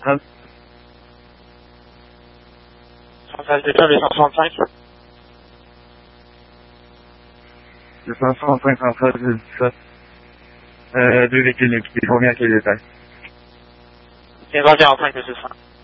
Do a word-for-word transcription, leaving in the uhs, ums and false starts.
centrale. Centrale de club et cent soixante-cinq. Le cent soixante-cinq centrale, je dis ça. Euh, deux véhicules, il faut bien qu'il y ait des détails. C'est vingt et un cinq, monsieur.